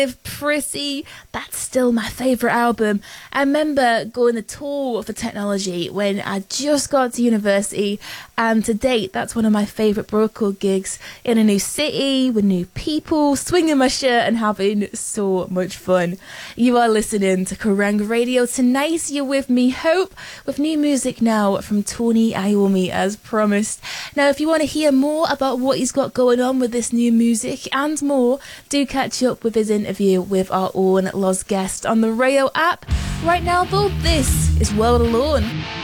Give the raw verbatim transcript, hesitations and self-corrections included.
Pretty, that's still my favourite album. I remember going the tour for Technology when I just got to university, and to date that's one of my favourite Broadcore gigs, in a new city with new people, swinging my shirt and having so much fun. You are listening to Kerrang Radio tonight. You're with me, Hope, with new music now from Tony Iommi as promised. Now if you want to hear more about what he's got going on with this new music and more, do catch up with his interview with our own Loz guest on the Rayo app. Right now though, this is World Alone.